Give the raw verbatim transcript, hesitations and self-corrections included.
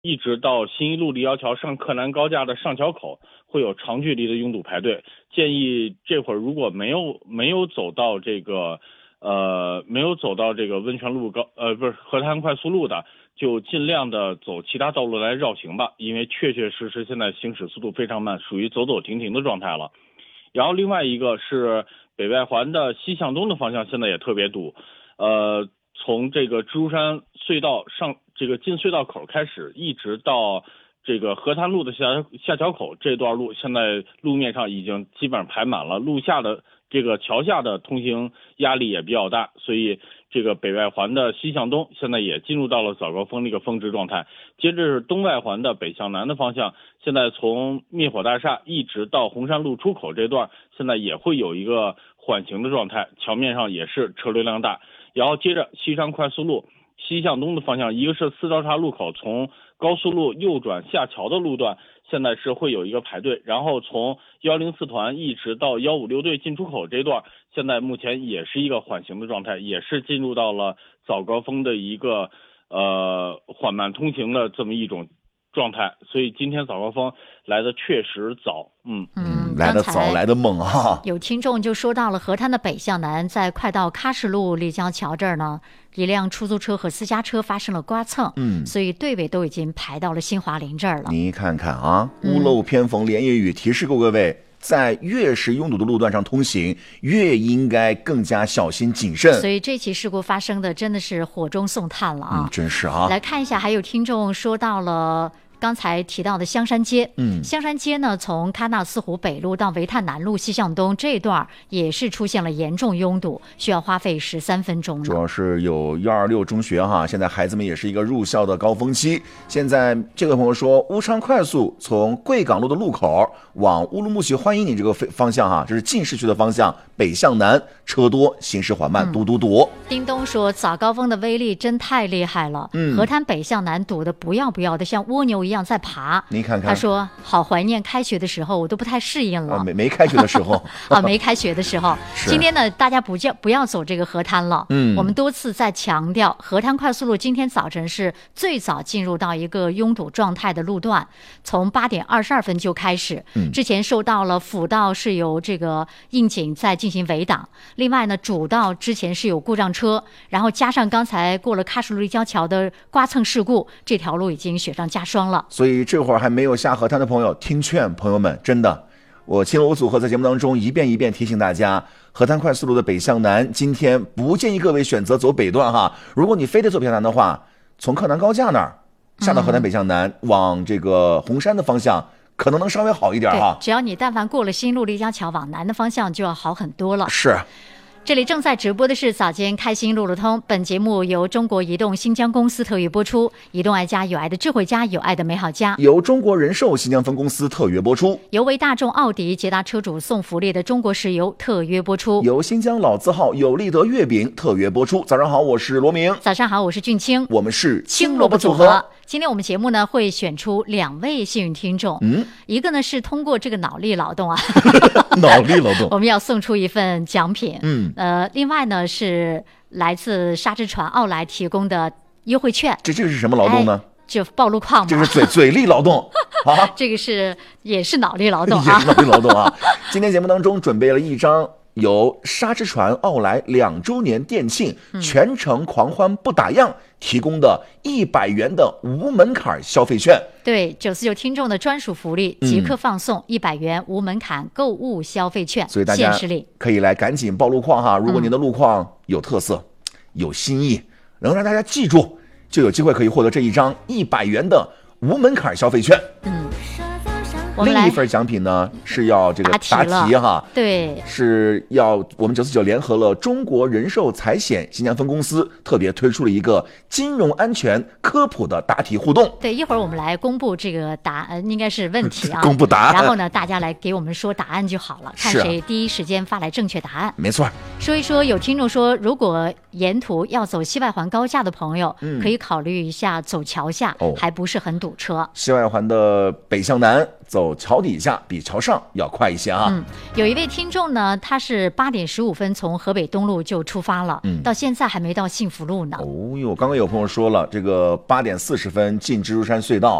一直到新一路立交桥上柯南高架的上桥口会有长距离的拥堵排队。建议这会儿如果没有没有走到这个呃没有走到这个温泉路高呃不是河滩快速路的，就尽量的走其他道路来绕行吧，因为确确实实现在行驶速度非常慢，属于走走停停的状态了。然后另外一个是北外环的西向东的方向现在也特别堵，呃，从这个蜘蛛山隧道上这个进隧道口开始，一直到这个河滩路的下下桥口这段路，现在路面上已经基本上排满了，路下的这个桥下的通行压力也比较大，所以这个北外环的西向东现在也进入到了早高峰的一个峰值状态。接着是东外环的北向南的方向，现在从灭火大厦一直到红山路出口这段，现在也会有一个缓行的状态，桥面上也是车流量大。然后接着西山快速路西向东的方向，一个是四交叉路口从高速路右转下桥的路段，现在是会有一个排队，然后从一零四团一直到一五六队进出口这段，现在目前也是一个缓行的状态，也是进入到了早高峰的一个呃缓慢通行的这么一种状态，所以今天早高峰来的确实早。嗯嗯，来的早来的猛啊！ 有听众就说到了河滩的北向南，在快到喀什路立交桥这儿呢，一辆出租车和私家车发生了刮蹭，嗯，所以队尾都已经排到了新华林这儿了。 你看看啊，屋漏偏逢连夜雨，提示各位，在越是拥堵的路段上通行，越应该更加小心谨慎。 所以这起事故发生的真的是火中送炭了啊！ 嗯，真是啊。 来看一下，还有听众说到了刚才提到的香山街，嗯，香山街呢，从喀纳斯湖北路到维泰南路西向东这一段也是出现了严重拥堵，需要花费十三分钟。 主要是有一二六中学哈，现在孩子们也是一个入校的高峰期。现在这个朋友说，乌昌快速从贵港路的路口往乌鲁木齐欢迎你这个方向哈，这是进市区的方向，北向南车多，行驶缓慢， 嗯、 堵堵堵。 叮咚说，早高峰的威力真太厉害了，嗯，河滩北向南堵的不要不要的，像蜗牛一样。一样在爬， 你看看， 他说好怀念开学的时候，我都不太适应了。 啊、没没开学的时候啊，没开学的时候。今天呢，大家不叫不要走这个河滩了。嗯，我们多次在强调，河滩快速路今天早晨是最早进入到一个拥堵状态的路段，从八点二十二分就开始。嗯，之前受到了辅道是由这个应警在进行围挡，另外呢，主道之前是有故障车，然后加上刚才过了喀什路立交桥的刮蹭事故，这条路已经雪上加霜了。 所以这会儿还没有下河滩的朋友，听劝，朋友们，真的，我青楼组合在节目当中一遍一遍提醒大家，河滩快速路的北向南，今天不建议各位选择走北段哈。如果你非得走北向南的话，从柯南高架那儿下到河滩北向南，嗯、往这个红山的方向，可能能稍微好一点哈。 只要你但凡过了新路立交桥往南的方向，就要好很多了。 是。 这里正在直播的是早间开心路路通，本节目由中国移动新疆公司特约播出，移动爱家有爱的智慧家，有爱的美好家， 由中国人寿新疆分公司特约播出， 由为大众奥迪捷达车主送福利的中国石油特约播出， 由新疆老字号有利德月饼特约播出。早上好，我是罗明。 早上好，我是俊清， 我们是青萝卜组合。今天我们节目呢会选出两位幸运听众，嗯，一个呢是通过这个脑力劳动啊， 脑力劳动， 我们要送出一份奖品，嗯，呃，另外呢是来自沙之船奥莱提供的优惠券。 这这个是什么劳动呢？ 哎、就暴露矿嘛， 这是嘴嘴力劳动啊， 这个是也是脑力劳动啊， 也是脑力劳动啊。今天节目当中准备了一张由沙之船奥莱两周年店庆、嗯、全程狂欢不打烊提供的一百元的无门槛消费券。 对，九四九听众的专属福利，即刻放送一百元无门槛购物消费券， 所以大家可以来赶紧报路况哈。如果您的路况有特色、嗯、有新意，能让大家记住，就有机会可以获得这一张一百元的无门槛消费券。嗯。另一份奖品呢是要这个答题哈， 对， 是要我们九四九联合了中国人寿财险新疆分公司，特别推出了一个金融安全科普的答题互动。 对，一会儿我们来公布这个答案，应该是问题啊， 公布答案， 然后呢，大家来给我们说答案就好了，看谁第一时间发来正确答案。 没错。 说一说，有听众说，如果沿途要走西外环高架的朋友，嗯、可以考虑一下走桥下，哦、还不是很堵车。 西外环的北向南。 走桥底下比桥上要快一些啊。 嗯，有一位听众呢，他是八点十五分从河北东路就出发了，嗯，到现在还没到幸福路呢。 哦哟，刚刚有朋友说了，这个八点四十分进蜘蛛山隧道。